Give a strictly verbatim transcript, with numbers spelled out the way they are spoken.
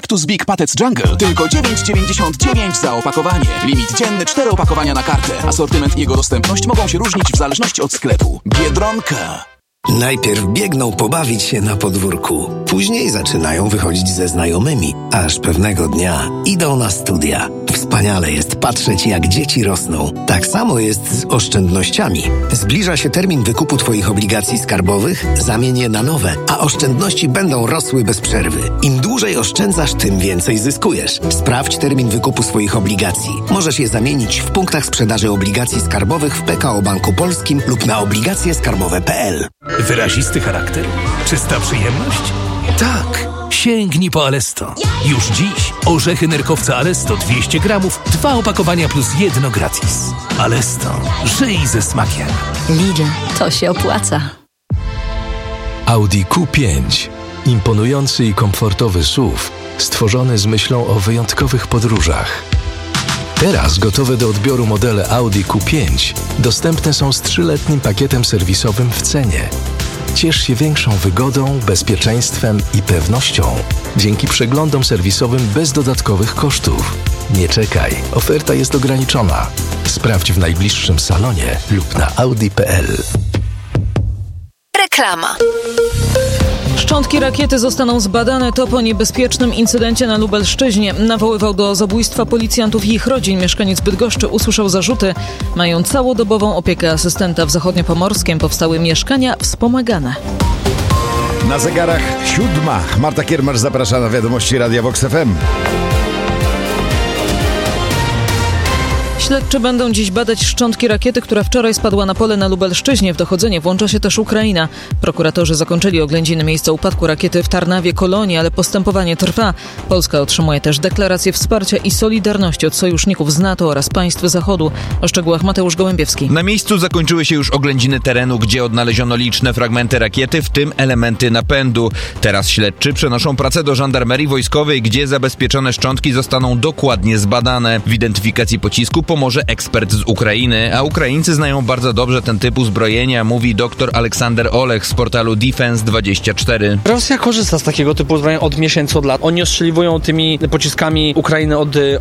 Cactus Big Patets Jungle tylko dziewięć dziewięćdziesiąt dziewięć za opakowanie. Limit dzienny cztery opakowania na kartę. Asortyment i jego dostępność mogą się różnić w zależności od sklepu. Biedronka. Najpierw biegną pobawić się na podwórku. Później zaczynają wychodzić ze znajomymi. Aż pewnego dnia idą na studia. Wspaniale jest patrzeć, jak dzieci rosną. Tak samo jest z oszczędnościami. Zbliża się termin wykupu Twoich obligacji skarbowych, zamień je na nowe, a oszczędności będą rosły bez przerwy. Im dłużej oszczędzasz, tym więcej zyskujesz. Sprawdź termin wykupu swoich obligacji. Możesz je zamienić w punktach sprzedaży obligacji skarbowych w P K O Banku Polskim lub na obligacje skarbowe kropka p l. Wyrazisty charakter? Czysta przyjemność? Tak! Sięgnij po Alesto. Już dziś orzechy nerkowca Alesto dwieście gramów, dwa opakowania plus jedno gratis. Alesto. Żyj ze smakiem. Lidl, to się opłaca. Audi Q pięć. Imponujący i komfortowy S U V, stworzony z myślą o wyjątkowych podróżach. Teraz gotowe do odbioru modele Audi Q pięć dostępne są z trzyletnim pakietem serwisowym w cenie. Ciesz się większą wygodą, bezpieczeństwem i pewnością dzięki przeglądom serwisowym bez dodatkowych kosztów. Nie czekaj, oferta jest ograniczona. Sprawdź w najbliższym salonie lub na audi kropka p l. Reklama. Szczątki rakiety zostaną zbadane. To po niebezpiecznym incydencie na Lubelszczyźnie. Nawoływał do zabójstwa policjantów i ich rodzin. Mieszkaniec Bydgoszczy usłyszał zarzuty. Mają całodobową opiekę asystenta w Zachodniopomorskiem. Powstały mieszkania wspomagane. Na zegarach siódma. Marta Kiermasz zaprasza na wiadomości Radia Vox F M. Śledczy będą dziś badać szczątki rakiety, która wczoraj spadła na pole na Lubelszczyźnie. W dochodzenie włącza się też Ukraina. Prokuratorzy zakończyli oględziny miejsca upadku rakiety w Tarnawie Kolonii, ale postępowanie trwa. Polska otrzymuje też deklarację wsparcia i solidarności od sojuszników z NATO oraz państw Zachodu. O szczegółach Mateusz Gołębiewski. Na miejscu zakończyły się już oględziny terenu, gdzie odnaleziono liczne fragmenty rakiety, w tym elementy napędu. Teraz śledczy przenoszą pracę do żandarmerii wojskowej, gdzie zabezpieczone szczątki zostaną dokładnie zbadane. W identyfikacji pocisku pomoże ekspert z Ukrainy, a Ukraińcy znają bardzo dobrze ten typ uzbrojenia, mówi dr Aleksander Olech z portalu Defense dwadzieścia cztery. Rosja korzysta z takiego typu uzbrojenia od miesięcy, od lat. Oni ostrzeliwują tymi pociskami Ukrainy od